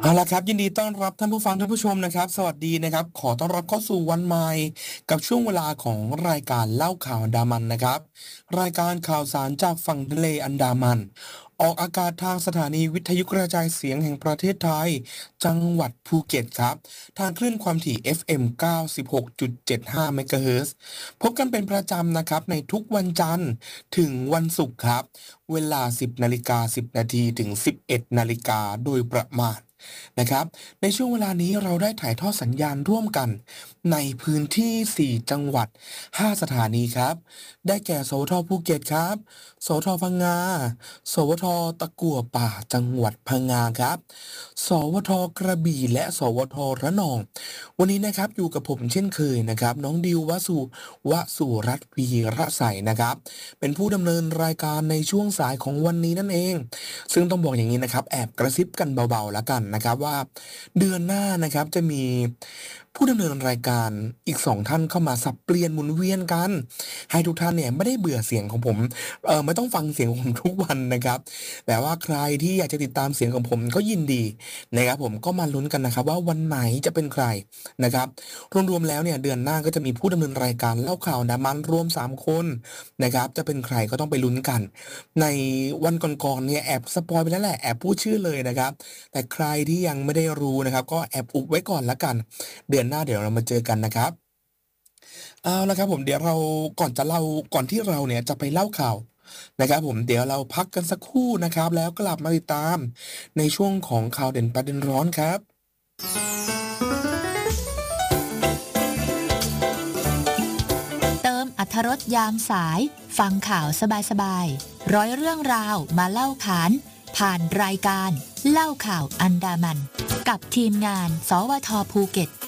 เอาละครับยินดีต้อนรับท่านผู้ฟังท่านผู้ชมนะครับสวัสดีนะครับขอต้อนรับเข้าสู่วันใหม่กับช่วงเวลาของรายการเล่าข่าวอันดามันนะครับรายการข่าวสารจากฝั่งทะเลอันดามันออกอากาศทางสถานีวิทยุกระจายเสียงแห่งประเทศไทยจังหวัดภูเก็ตครับทางคลื่นความถี่ FM 96.75 เมกะเฮิรตซ์พบกันเป็นประจำนะครับในทุกวันจันทร์ถึงวันศุกร์ครับเวลา 10:10 นาทีถึง 11:00 นาฬิกาโดยประมาณ นะครับในช่วงเวลานี้เราได้ถ่ายทอดสัญญาณร่วมกันในพื้นที่ 4 จังหวัด 5 สถานีครับ ได้แก่สวทภูเก็ตครับสวทพังงาสวทตะกั่วป่าจังหวัดพังงาครับสวทกระบี่และสวทระนอง วันนี้นะครับอยู่กับผมเช่นเคยนะครับน้องดิววสุรัตน์วีระใสนะครับเป็นผู้ดำเนินรายการในช่วงสายของวันนี้นั่นเอง ซึ่งต้องบอกอย่างนี้นะครับแอบกระซิบกันเบาๆแล้วกันนะครับว่าเดือนหน้านะครับจะมีผู้ดำเนินรายการอีก2 ท่านเข้ามาสับเปลี่ยนหมุนเวียนกันให้ทุกท่านเนี่ยไม่ได้เบื่อเสียงของผมไม่ต้องฟังเสียงของผมทุกวันนะครับแต่ว่าใครที่อยากจะติดตามเสียงของผมก็ยินดีนะครับผมก็มาลุ้นกันนะครับว่าวันไหนจะเป็นใครนะครับรวมๆแล้วเนี่ยเดือนหน้าก็จะมีผู้ดำเนินรายการเล่าข่าวอันดามันรวม3 คนนะครับจะเป็นใครก็ต้องไปลุ้นกัน ในวันก่อนๆเนี่ยแอบสปอยไปแล้วแหละแอบพูดชื่อเลยนะครับแต่ใครที่ยังไม่ได้รู้นะครับก็แอบอุบไว้ก่อนแล้วกันเดือนหน้าเดี๋ยวเรามาเจอกันนะครับเอาละครับผมเดี๋ยวเราก่อนที่เราเนี่ยจะไปเล่าข่าวนะครับผมเดี๋ยวเราพักกันสักครู่นะครับแล้วกลับมาติดตามในช่วงของข่าวเด่นประเด็นร้อนครับเติมอรรถรสยามสายฟังข่าวสบายๆร้อยเรื่องราวมาเล่าขานผ่านรายการเล่าข่าวอันดามันกับทีมงานสวทภูเก็ต